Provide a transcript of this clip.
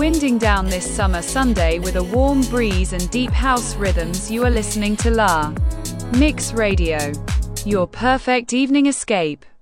Winding down this summer Sunday with a warm breeze and deep house rhythms, you are listening to La Mix Radio, your perfect evening escape.